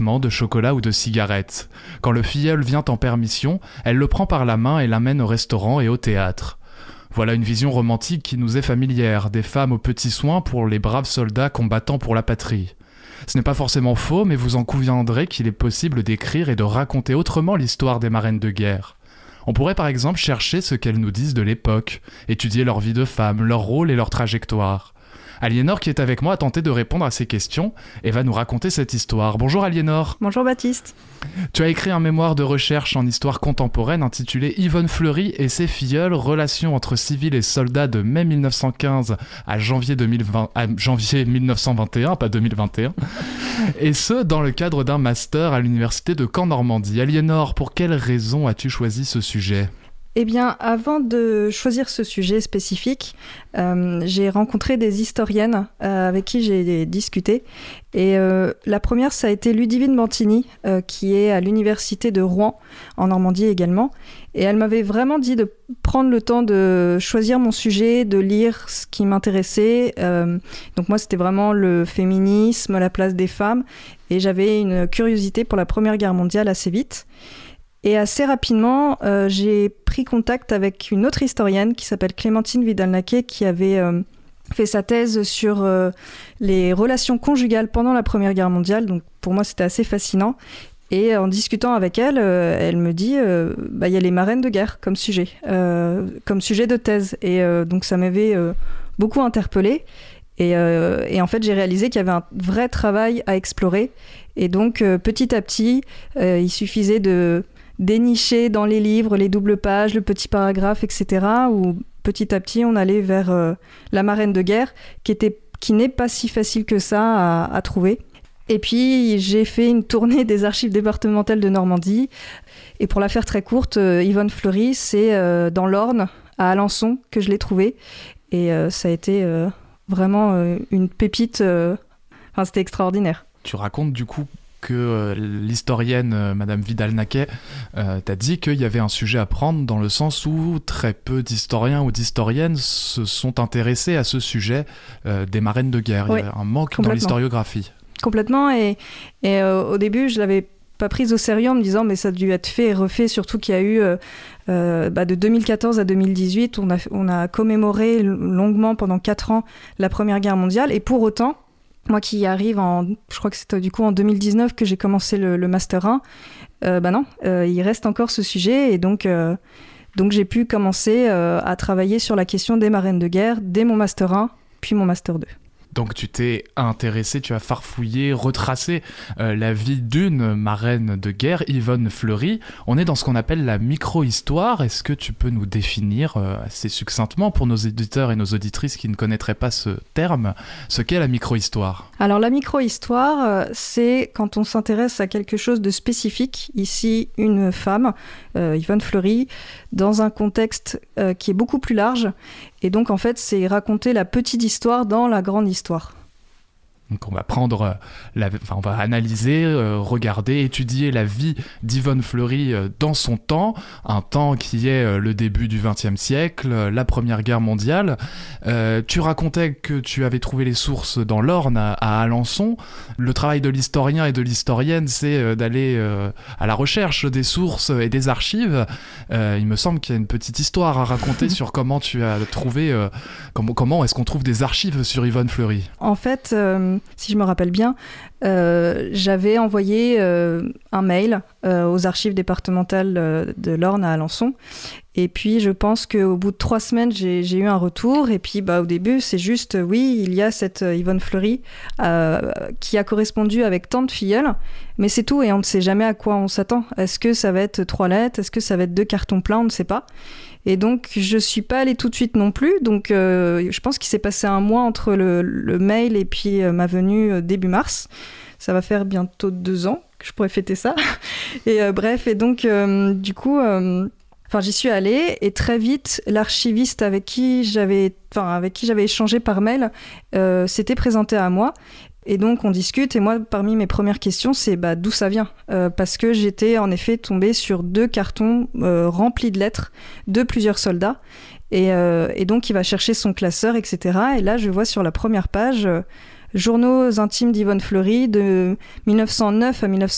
de chocolat ou de cigarettes. Quand le filleul vient en permission, elle le prend par la main et l'amène au restaurant et au théâtre. Voilà une vision romantique qui nous est familière, des femmes aux petits soins pour les braves soldats combattant pour la patrie. Ce n'est pas forcément faux, mais vous en conviendrez qu'il est possible d'écrire et de raconter autrement l'histoire des marraines de guerre. On pourrait par exemple chercher ce qu'elles nous disent de l'époque, étudier leur vie de femme, leur rôle et leur trajectoire. Aliénor, qui est avec moi, a tenté de répondre à ces questions et va nous raconter cette histoire. Bonjour Aliénor. Bonjour Baptiste. Tu as écrit un mémoire de recherche en histoire contemporaine intitulé Yvonne Fleury et ses filleuls, relations entre civils et soldats de mai 1915 à janvier 1921, pas 2021, et ce, dans le cadre d'un master à l'université de Caen-Normandie. Aliénor, pour quelles raisons as-tu choisi ce sujet ? Eh bien, avant de choisir ce sujet spécifique, j'ai rencontré des historiennes avec qui j'ai discuté. Et la première, ça a été Ludivine Bantini, qui est à l'université de Rouen, en Normandie également. Et elle m'avait vraiment dit de prendre le temps de choisir mon sujet, de lire ce qui m'intéressait. Donc moi, c'était vraiment le féminisme, la place des femmes. Et j'avais une curiosité pour la Première Guerre mondiale assez vite. Et assez rapidement, j'ai pris contact avec une autre historienne qui s'appelle Clémentine Vidal-Naquet, qui avait fait sa thèse sur les relations conjugales pendant la Première Guerre mondiale. Donc pour moi, c'était assez fascinant. Et en discutant avec elle, elle me dit y a les marraines de guerre comme sujet de thèse. Et donc ça m'avait beaucoup interpellée. Et en fait, j'ai réalisé qu'il y avait un vrai travail à explorer. Et donc, petit à petit, il suffisait de dénicher dans les livres les doubles pages, le petit paragraphe, etc. où petit à petit, on allait vers la marraine de guerre, qui n'est pas si facile que ça à trouver. Et puis, j'ai fait une tournée des archives départementales de Normandie. Et pour la faire très courte, Yvonne Fleury, c'est dans l'Orne, à Alençon, que je l'ai trouvée. Et ça a été vraiment une pépite. C'était extraordinaire. Tu racontes du coup que l'historienne Madame Vidal-Naquet t'a dit qu'il y avait un sujet à prendre dans le sens où très peu d'historiens ou d'historiennes se sont intéressés à ce sujet des marraines de guerre. Oui, il y avait un manque dans l'historiographie. Complètement, et au début je l'avais pas prise au sérieux en me disant mais ça a dû être fait et refait, surtout qu'il y a eu de 2014 à 2018 on a commémoré longuement pendant 4 ans la Première Guerre mondiale, et pour autant moi qui arrive je crois que c'était du coup en 2019 que j'ai commencé le Master 1, non, il reste encore ce sujet, et donc j'ai pu commencer à travailler sur la question des marraines de guerre dès mon Master 1, puis mon Master 2. Donc tu t'es intéressé, tu as farfouillé, retracé la vie d'une marraine de guerre, Yvonne Fleury. On est dans ce qu'on appelle la micro-histoire. Est-ce que tu peux nous définir assez succinctement pour nos auditeurs et nos auditrices qui ne connaîtraient pas ce terme, ce qu'est la micro-histoire ? Alors la micro-histoire, c'est quand on s'intéresse à quelque chose de spécifique. Ici, une femme, Yvonne Fleury, dans un contexte qui est beaucoup plus large. Et donc, en fait, c'est raconter la petite histoire dans la grande histoire. Donc on va prendre, on va analyser, regarder, étudier la vie d'Yvonne Fleury dans son temps, un temps qui est le début du XXe siècle, la Première Guerre mondiale. Tu racontais que tu avais trouvé les sources dans l'Orne, à Alençon. Le travail de l'historien et de l'historienne, c'est d'aller à la recherche des sources et des archives. Il me semble qu'il y a une petite histoire à raconter sur comment tu as trouvé, comment est-ce qu'on trouve des archives sur Yvonne Fleury. En fait, si je me rappelle bien, j'avais envoyé un mail aux archives départementales de l'Orne à Alençon. Et puis, je pense qu'au bout de 3 semaines, j'ai eu un retour. Et puis, au début, c'est juste, oui, il y a cette Yvonne Fleury qui a correspondu avec tant de filleuls. Mais c'est tout, et on ne sait jamais à quoi on s'attend. Est-ce que ça va être 3 lettres ? Est-ce que ça va être 2 cartons pleins ? On ne sait pas. Et donc, je suis pas allée tout de suite non plus. Donc, je pense qu'il s'est passé 1 mois entre le mail et puis ma venue début mars. Ça va faire bientôt 2 ans que je pourrais fêter ça. Et bref, et donc, du coup, j'y suis allée. Et très vite, l'archiviste avec qui j'avais échangé par mail s'était présenté à moi. Et donc, on discute, et moi, parmi mes premières questions, c'est d'où ça vient, parce que j'étais en effet tombée sur 2 cartons remplis de lettres de plusieurs soldats, et donc il va chercher son classeur, etc. Et là, je vois sur la première page « Journaux intimes d'Yvonne Fleury de 1909 à